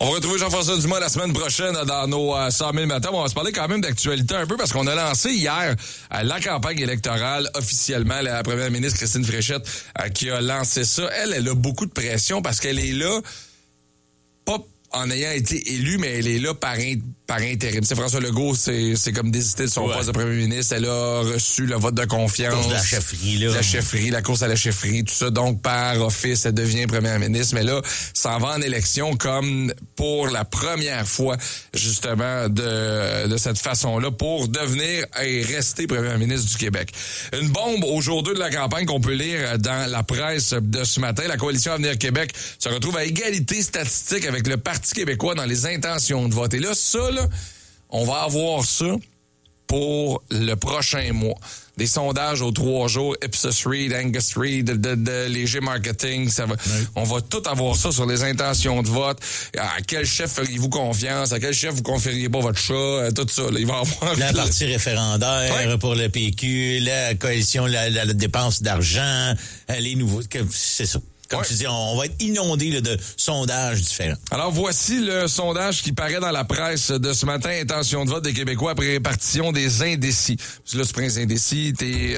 On va retrouver Jean-François Dumas la semaine prochaine dans nos 100 000 matins. On va se parler quand même d'actualité un peu parce qu'on a lancé hier la campagne électorale officiellement. La première ministre Christine Fréchette qui a lancé ça. Elle a beaucoup de pression parce qu'elle est là, pas en ayant été élue, mais elle est là par intérim. Tu sais, François Legault, c'est comme désisté de son poste de premier ministre. Elle a reçu le vote de confiance. La chefferie, là. La chefferie, la course à la chefferie, tout ça. Donc, par office, elle devient première ministre. Mais là, s'en va en élection comme pour la première fois, justement, de cette façon-là, pour devenir et rester première ministre du Québec. Une bombe au jour 2 de la campagne qu'on peut lire dans la presse de ce matin. La Coalition Avenir Québec se retrouve à égalité statistique avec le Parti québécois dans les intentions de vote. Et là, ça, là, on va avoir ça pour le prochain mois. Des sondages aux 3 jours, Ipsos Reid, Angus Reid, de Léger Marketing, ça va. Oui. On va tout avoir ça sur les intentions de vote. À quel chef feriez-vous confiance? À quel chef vous confieriez pas votre chat? Tout ça, là, il va avoir... La partie référendaire pour le PQ, la coalition, la dépense d'argent, les nouveaux... C'est ça. Comme tu dis, on va être inondé là, de sondages différents. Alors, voici le sondage qui paraît dans la presse de ce matin. Intention de vote des Québécois après répartition des indécis. Puis là, tu prends les indécis, t'es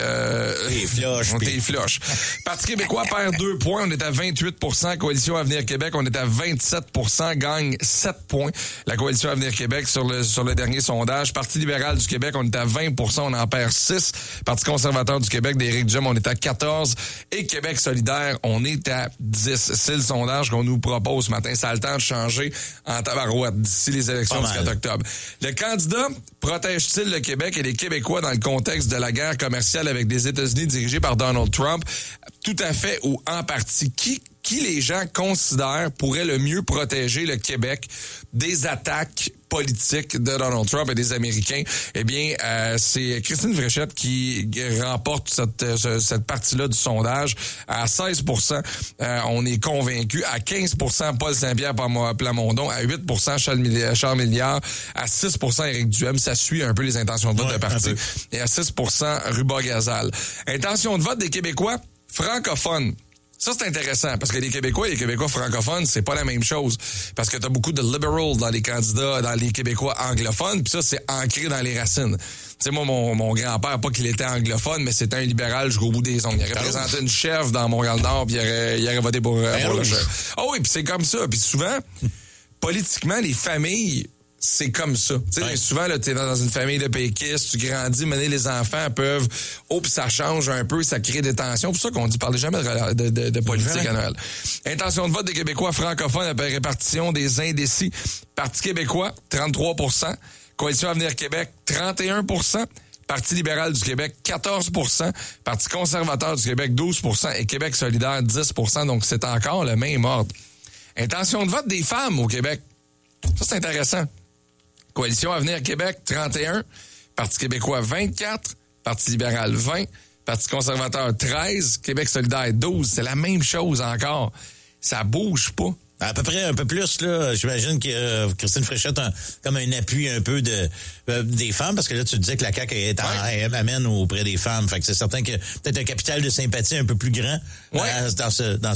floches. Parti québécois perd 2 points. On est à 28 %. Coalition Avenir Québec, on est à 27 %. Gagne 7 points. La Coalition Avenir Québec sur le dernier sondage. Parti libéral du Québec, on est à 20 %. On en perd 6. Parti conservateur du Québec d'Éric Duhem, on est à 14. Et Québec solidaire, on est à 10. C'est le sondage qu'on nous propose ce matin. Ça a le temps de changer en tabarouette d'ici les élections du 4 octobre. Le candidat protège-t-il le Québec et les Québécois dans le contexte de la guerre commerciale avec les États-Unis dirigée par Donald Trump? Tout à fait ou en partie. Qui les gens considèrent pourrait le mieux protéger le Québec des attaques politiques de Donald Trump et des Américains? Eh bien, c'est Christine Fréchette qui remporte cette partie-là du sondage. À 16 %, on est convaincu. À 15 % Paul Saint-Pierre Plamondon. À 8 % Charles Milliard. À 6 % Éric Duhem. Ça suit un peu les intentions de vote de parti. Et à 6 % Ruba Gazal. Intention de vote des Québécois francophones. Ça, c'est intéressant, parce que les Québécois francophones, c'est pas la même chose. Parce que t'as beaucoup de liberals dans les candidats, dans les Québécois anglophones, puis ça, c'est ancré dans les racines. Tu sais, moi, mon grand-père, pas qu'il était anglophone, mais c'était un libéral jusqu'au bout des ongles. Il aurait présenté une chèvre dans Montréal-Nord, puis il aurait voté pour le chef. Ah oui, puis c'est comme ça. Puis souvent, politiquement, les familles... C'est comme ça. Tu sais, souvent, là, t'es dans une famille de péquistes, tu grandis, mener les enfants peuvent... Oh, puis ça change un peu, ça crée des tensions. C'est pour ça qu'on dit, parlez jamais de politique à Noël. Intention de vote des Québécois francophones après répartition des indécis. Parti québécois, 33 %. Coalition Avenir Québec, 31 %. Parti libéral du Québec, 14 %. Parti conservateur du Québec, 12 % et Québec solidaire, 10 %. Donc, c'est encore le même ordre. Intention de vote des femmes au Québec. Ça, c'est intéressant. Coalition Avenir Québec, 31. Parti québécois, 24. Parti libéral, 20. Parti conservateur, 13. Québec solidaire, 12. C'est la même chose encore. Ça bouge pas. À peu près un peu plus, là. J'imagine que Christine Fréchette a comme un appui un peu des femmes, parce que là, tu disais que la CAQ amène auprès des femmes. Fait que c'est certain que peut-être un capital de sympathie un peu plus grand dans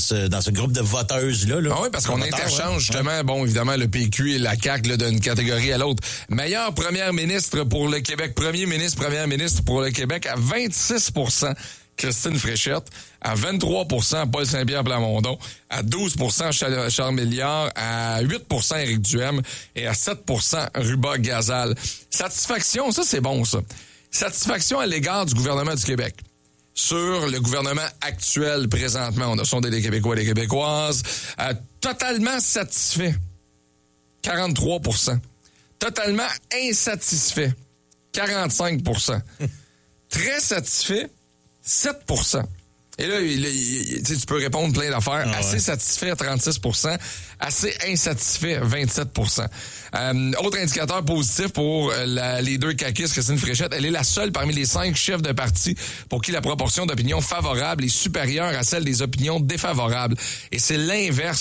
ce groupe de voteuses-là. Là. Ah oui, parce qu'on interchange justement, bon, évidemment, le PQ et la CAQ là, d'une catégorie à l'autre. Meilleure première ministre pour le Québec. Première ministre pour le Québec à 26 %. Christine Fréchette, à 23 % Paul Saint-Pierre Plamondon, à 12 % Charles Milliard, à 8 % Éric Duhem et à 7 % Ruba Gazal. Satisfaction, ça c'est bon ça. Satisfaction à l'égard du gouvernement du Québec. Sur le gouvernement actuel présentement, on a sondé les Québécois et les Québécoises, totalement satisfait, 43 %. Totalement insatisfait, 45 %. Très satisfait, 7 %. Et là, tu peux répondre plein d'affaires. Assez satisfait, 36 %. Assez insatisfait, 27 %. Autre indicateur positif pour la leader caquiste, Christine Fréchette, elle est la seule parmi les 5 chefs de parti pour qui la proportion d'opinions favorables est supérieure à celle des opinions défavorables. Et c'est l'inverse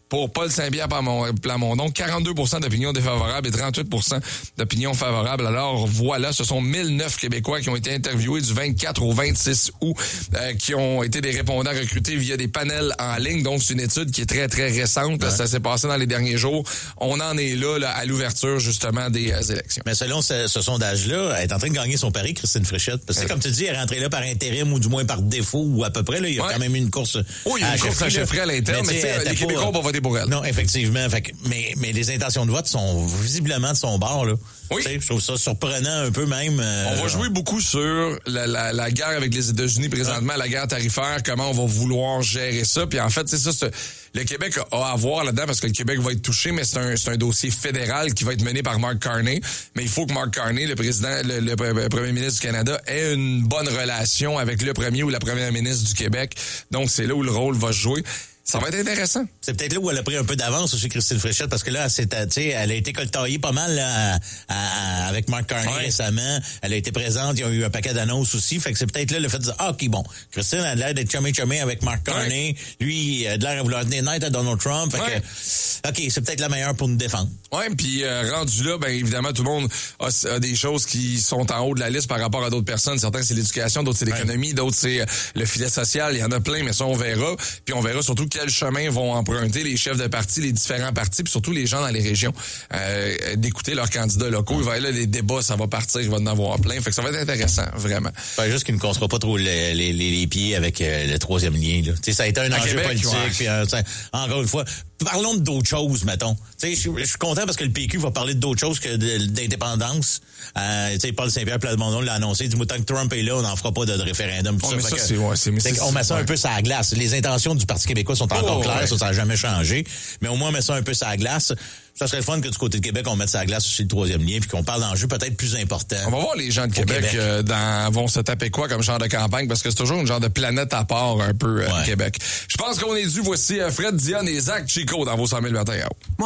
pour Paul Saint-Pierre Plamondon, 42% d'opinions défavorables et 38% d'opinions favorables. Alors voilà, ce sont 1009 Québécois qui ont été interviewés du 24 au 26 août, qui ont été des répondants recrutés via des panels en ligne. Donc c'est une étude qui est très, très récente. Ouais. Ça s'est passé dans les derniers jours. On en est là à l'ouverture justement des élections. Mais selon ce sondage-là, elle est en train de gagner son pari, Christine Fréchette. Parce que comme tu dis, elle est rentrée là par intérim ou du moins par défaut ou à peu près. Là, il y a quand même une course. Oui, il y a une course à chefferie à l'interne, mais les Québécois vont voter pour elle. Non, effectivement. Fait que, mais les intentions de vote sont visiblement de son bord, là. Oui. Je trouve ça surprenant un peu même. On va jouer beaucoup sur la guerre avec les États-Unis présentement, la guerre tarifaire, comment on va vouloir gérer ça. Puis en fait, c'est ça, le Québec a à voir là-dedans parce que le Québec va être touché, mais c'est un dossier fédéral qui va être mené par Mark Carney. Mais il faut que Mark Carney, le président, le premier ministre du Canada, ait une bonne relation avec le premier ou la première ministre du Québec. Donc c'est là où le rôle va se jouer. Ça va être intéressant. C'est peut-être là où elle a pris un peu d'avance aussi, Christine Fréchette, parce que là, elle a été coltaillée pas mal là, avec Mark Carney récemment. Elle a été présente, il y a eu un paquet d'annonces aussi. Fait que c'est peut-être là le fait de dire, OK, bon, Christine a l'air d'être chumé avec Mark Carney. Lui, il a l'air de vouloir tenir net à Donald Trump. Fait que, OK, c'est peut-être la meilleure pour nous défendre. Oui, puis rendu là, ben évidemment, tout le monde a des choses qui sont en haut de la liste par rapport à d'autres personnes. Certains, c'est l'éducation, d'autres, c'est l'économie, d'autres, c'est le filet social. Il y en a plein, mais ça, on verra. Puis on verra surtout quel chemin vont emprunter les chefs de parti, les différents partis, puis surtout les gens dans les régions, d'écouter leurs candidats locaux. Il va y avoir les débats, ça va partir, il va en avoir plein. Fait que ça va être intéressant, vraiment. Fait juste qu'il ne cassera pas trop les pieds avec le troisième lien. Là. Ça a été un enjeu politique. Puis, encore une fois, parlons d'autres choses, mettons. Je suis content parce que le PQ va parler d'autres choses que d'indépendance. Paul Saint-Pierre Plamondon l'a annoncé. Il dit, tant que Trump est là, on n'en fera pas de référendum. On met ça un peu sur la glace. Les intentions du Parti québécois sont encore claires. Ça n'a jamais changé. Mais au moins, on met ça un peu sur la glace. Ça serait le fun que du côté de Québec, on mette sa glace sur le troisième lien puis qu'on parle d'enjeux peut-être plus importants. On va voir les gens de Québec, vont se taper quoi comme genre de campagne parce que c'est toujours une genre de planète à part un peu Québec. Je pense qu'on est dû. Voici Fred Dionne et Zach Chico dans vos 100 000 matins.